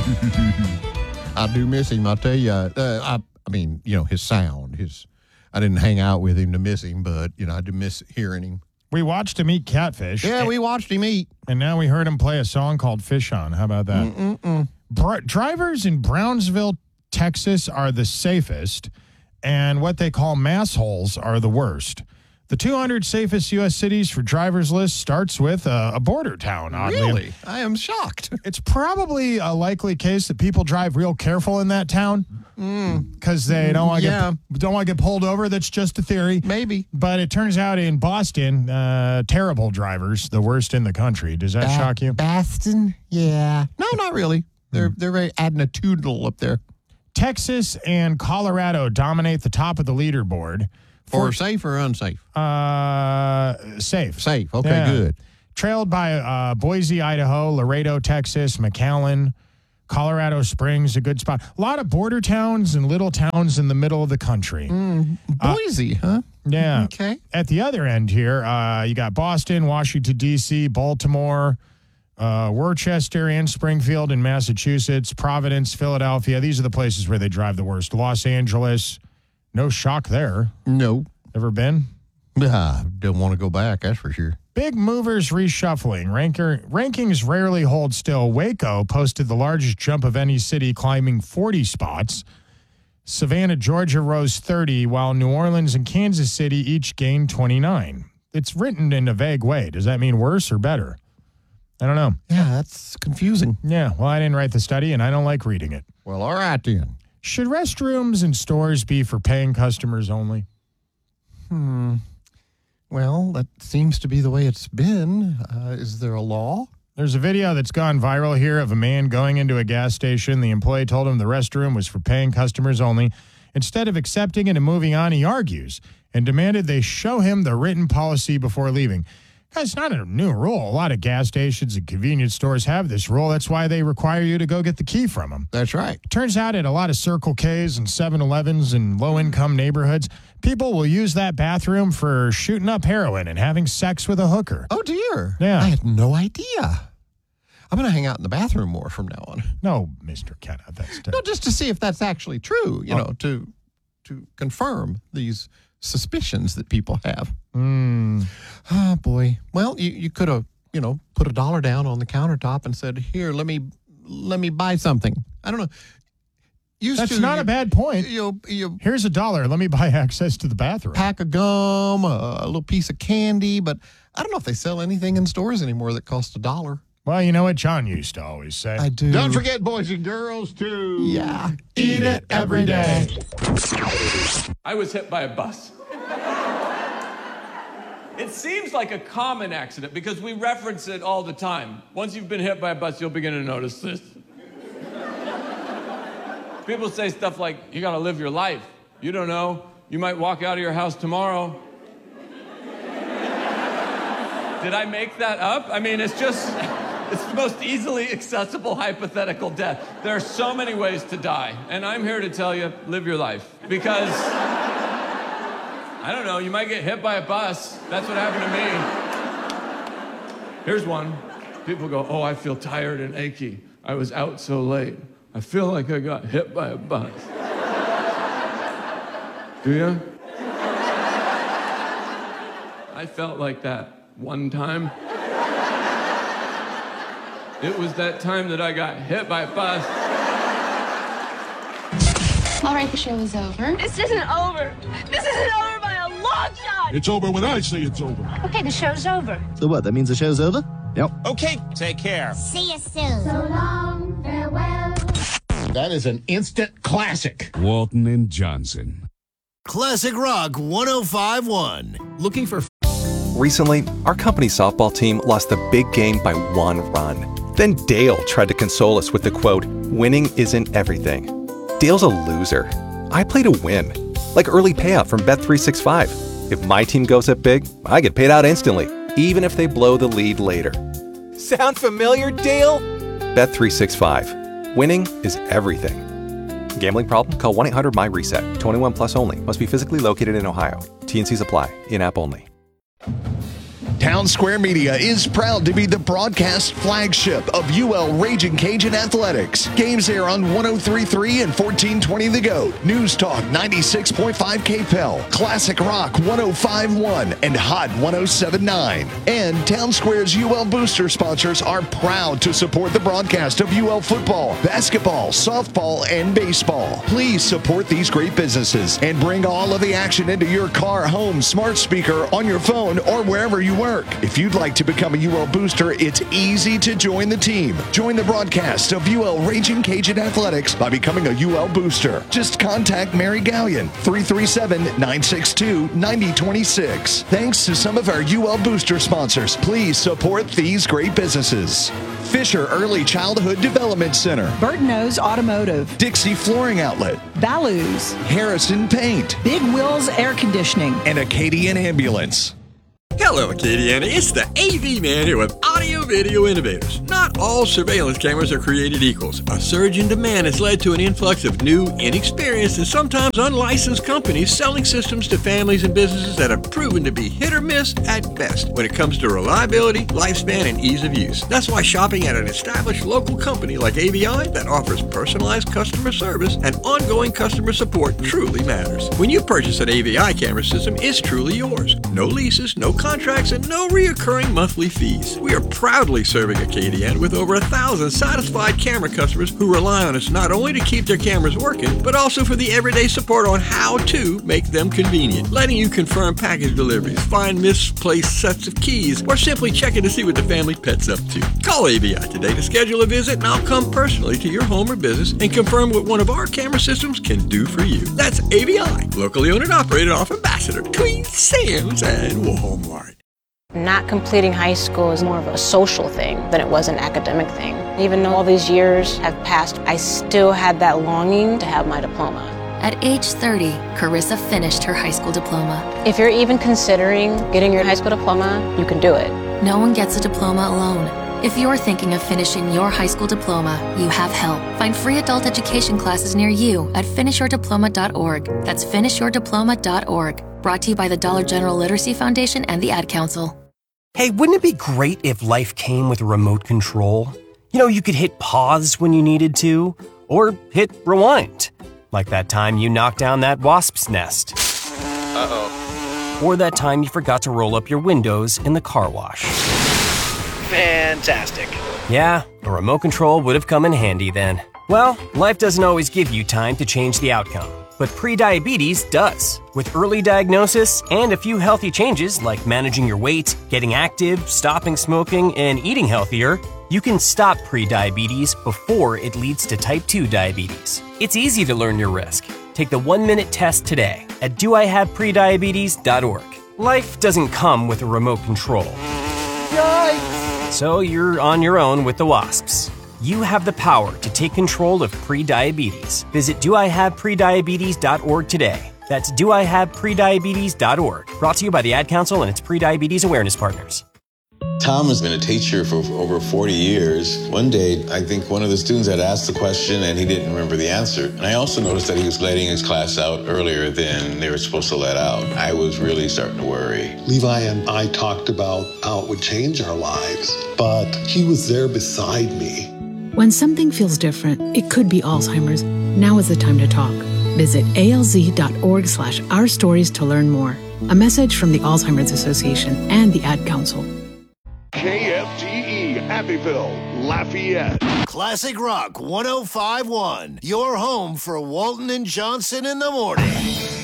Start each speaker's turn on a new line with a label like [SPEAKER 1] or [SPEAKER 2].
[SPEAKER 1] I do miss him. I'll tell you. I mean, his sound. I didn't hang out with him to miss him, but I do miss hearing him.
[SPEAKER 2] We watched him eat catfish.
[SPEAKER 1] Yeah, we watched him eat.
[SPEAKER 2] And now we heard him play a song called Fish On. How about that? Drivers in Brownsville, Texas are the safest, and what they call mass holes are the worst. The 200 safest U.S. cities for drivers list starts with a border town, oddly.
[SPEAKER 1] Really? I am shocked.
[SPEAKER 2] It's probably a likely case that people drive real careful in that town because they don't want to get pulled over. That's just a theory.
[SPEAKER 1] Maybe.
[SPEAKER 2] But it turns out in Boston, terrible drivers, the worst in the country. Does that shock you?
[SPEAKER 1] Boston? Yeah. No, not really. They're very attitudinal up there.
[SPEAKER 2] Texas and Colorado dominate the top of the leaderboard.
[SPEAKER 1] For safe or unsafe?
[SPEAKER 2] Safe.
[SPEAKER 1] Safe. Okay, good.
[SPEAKER 2] Trailed by Boise, Idaho, Laredo, Texas, McAllen, Colorado Springs, a good spot. A lot of border towns and little towns in the middle of the country.
[SPEAKER 1] Boise, huh?
[SPEAKER 2] Yeah.
[SPEAKER 1] Okay.
[SPEAKER 2] At the other end here, you got Boston, Washington, D.C., Baltimore, Worcester and Springfield in Massachusetts, Providence, Philadelphia. These are the places where they drive the worst. Los Angeles. No shock there.
[SPEAKER 1] No.
[SPEAKER 2] Ever been?
[SPEAKER 1] Don't want to go back, that's for sure.
[SPEAKER 2] Big movers reshuffling. Rankings rarely hold still. Waco posted the largest jump of any city, climbing 40 spots. Savannah, Georgia rose 30, while New Orleans and Kansas City each gained 29. It's written in a vague way. Does that mean worse or better? I don't know.
[SPEAKER 1] Yeah, that's confusing.
[SPEAKER 2] Yeah, well, I didn't write the study, and I don't like reading it.
[SPEAKER 1] Well, all right then.
[SPEAKER 2] Should restrooms in stores be for paying customers only?
[SPEAKER 1] Well, that seems to be the way it's been. Is there a law?
[SPEAKER 2] There's a video that's gone viral here of a man going into a gas station. The employee told him the restroom was for paying customers only. Instead of accepting it and moving on, he argues and demanded they show him the written policy before leaving. It's not a new rule. A lot of gas stations and convenience stores have this rule. That's why they require you to go get the key from them.
[SPEAKER 1] That's right.
[SPEAKER 2] Turns out at a lot of Circle Ks and 7-Elevens in low-income neighborhoods, people will use that bathroom for shooting up heroin and having sex with a hooker.
[SPEAKER 1] Oh, dear.
[SPEAKER 2] Yeah.
[SPEAKER 1] I had no idea. I'm going to hang out in the bathroom more from now on.
[SPEAKER 2] No, Mr. Kenna, that's...
[SPEAKER 1] No, just to see if that's actually true, to confirm these suspicions that people have. Oh, boy. Well, you could have, put $1 down on the countertop and said, here, let me buy something. I don't know.
[SPEAKER 2] That's not a bad point. Here's $1. Let me buy access to the bathroom.
[SPEAKER 1] Pack of gum, a little piece of candy, but I don't know if they sell anything in stores anymore that costs $1.
[SPEAKER 2] Well, you know what John used to always say.
[SPEAKER 1] I do.
[SPEAKER 3] Don't forget, boys and girls, to
[SPEAKER 2] eat it every day.
[SPEAKER 4] I was hit by a bus. It seems like a common accident because we reference it all the time. Once you've been hit by a bus, you'll begin to notice this. People say stuff like, you gotta live your life. You don't know. You might walk out of your house tomorrow. Did I make that up? I mean, it's the most easily accessible hypothetical death. There are so many ways to die, and I'm here to tell you, live your life. Because, I don't know, you might get hit by a bus. That's what happened to me. Here's one. People go, oh, I feel tired and achy. I was out so late. I feel like I got hit by a bus. Do you? I felt like that one time. It was that time that I got hit by a bus.
[SPEAKER 5] All right, the show is over.
[SPEAKER 6] This isn't over. This isn't over by a long shot.
[SPEAKER 3] It's over when I say it's over.
[SPEAKER 6] Okay, the show's over.
[SPEAKER 7] So what, that means the show's over? Yep.
[SPEAKER 8] Okay, take care.
[SPEAKER 9] See you soon.
[SPEAKER 10] So long, farewell.
[SPEAKER 3] That is an instant classic.
[SPEAKER 11] Walton and Johnson.
[SPEAKER 12] Classic Rock 105.1.
[SPEAKER 13] Looking for... Recently, our company's softball team lost the big game by 1 run. Then Dale tried to console us with the quote, winning isn't everything. Dale's a loser. I play to win. Like early payout from Bet365. If my team goes up big, I get paid out instantly, even if they blow the lead later.
[SPEAKER 8] Sound familiar, Dale?
[SPEAKER 13] Bet365. Winning is everything. Gambling problem? Call 1-800-MY-RESET. 21 plus only. Must be physically located in Ohio. T&Cs apply. In-app only.
[SPEAKER 9] Town Square Media is proud to be the broadcast flagship of UL Raging Cajun Athletics. Games air on 103.3 and 1420 The Goat, News Talk 96.5 KPEL, Classic Rock 105.1, and Hot 107.9. And Town Square's UL Booster sponsors are proud to support the broadcast of UL football, basketball, softball, and baseball. Please support these great businesses and bring all of the action into your car, home, smart speaker, on your phone, or wherever you work. If you'd like to become a UL Booster, it's easy to join the team. Join the broadcast of UL Raging Cajun Athletics by becoming a UL Booster. Just contact Mary Gallion, 337-962-9026. Thanks to some of our UL Booster sponsors, please support these great businesses. Fisher Early Childhood Development Center,
[SPEAKER 14] Burton-O's Automotive,
[SPEAKER 9] Dixie Flooring Outlet,
[SPEAKER 14] Balloos,
[SPEAKER 9] Harrison Paint,
[SPEAKER 14] Big Will's Air Conditioning,
[SPEAKER 9] and Acadian Ambulance.
[SPEAKER 15] Hello, Acadiana. It's the AV Man here with Audio Video Innovators. Not all surveillance cameras are created equals. A surge in demand has led to an influx of new, inexperienced, and sometimes unlicensed companies selling systems to families and businesses that have proven to be hit or miss at best when it comes to reliability, lifespan, and ease of use. That's why shopping at an established local company like AVI that offers personalized customer service and ongoing customer support truly matters. When you purchase an AVI camera system, it's truly yours. No leases, no contracts, and no reoccurring monthly fees. We are proudly serving Acadiana with over 1,000 satisfied camera customers who rely on us not only to keep their cameras working, but also for the everyday support on how to make them convenient, letting you confirm package deliveries, find misplaced sets of keys, or simply checking to see what the family pet's up to. Call AVI today to schedule a visit, and I'll come personally to your home or business and confirm what one of our camera systems can do for you. That's AVI, locally owned and operated off Ambassador between Sam's and Walmart.
[SPEAKER 16] Not completing high school is more of a social thing than it was an academic thing. Even though all these years have passed, I still had that longing to have my diploma.
[SPEAKER 17] At age 30, Carissa finished her high school diploma.
[SPEAKER 16] If you're even considering getting your high school diploma, you can do it.
[SPEAKER 17] No one gets a diploma alone. If you're thinking of finishing your high school diploma, you have help. Find free adult education classes near you at finishyourdiploma.org. That's finishyourdiploma.org. Brought to you by the Dollar General Literacy Foundation and the Ad Council.
[SPEAKER 18] Hey, wouldn't it be great if life came with a remote control? You know, you could hit pause when you needed to, or hit rewind. Like that time you knocked down that wasp's nest. Uh-oh. Or that time you forgot to roll up your windows in the car wash.
[SPEAKER 19] Fantastic.
[SPEAKER 18] Yeah, a remote control would have come in handy then. Well, life doesn't always give you time to change the outcome, but prediabetes does. With early diagnosis and a few healthy changes like managing your weight, getting active, stopping smoking, and eating healthier, you can stop prediabetes before it leads to type 2 diabetes. It's easy to learn your risk. Take the 1-minute test today at doihaveprediabetes.org. Life doesn't come with a remote control. Yikes! So you're on your own with the wasps. You have the power to take control of prediabetes. Visit doihaveprediabetes.org today. That's doihaveprediabetes.org. Brought to you by the Ad Council and its prediabetes awareness partners.
[SPEAKER 20] Tom has been a teacher for over 40 years. One day, I think one of the students had asked the question and he didn't remember the answer. And I also noticed that he was letting his class out earlier than they were supposed to let out. I was really starting to worry.
[SPEAKER 21] Levi and I talked about how it would change our lives, but he was there beside me.
[SPEAKER 22] When something feels different, it could be Alzheimer's. Now is the time to talk. Visit alz.org/ourstories to learn more. A message from the Alzheimer's Association and the Ad Council.
[SPEAKER 3] KFGE, Abbeville, Lafayette.
[SPEAKER 12] Classic Rock 105.1, your home for Walton and Johnson in the morning.